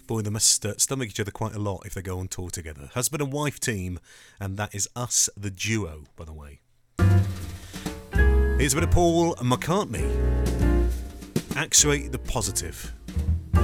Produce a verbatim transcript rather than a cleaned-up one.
Boy, they must uh, stomach each other quite a lot if they go on tour together. Husband and wife team, and that is Us, the duo, by the way. Here's a bit of Paul McCartney. Actuate the positive.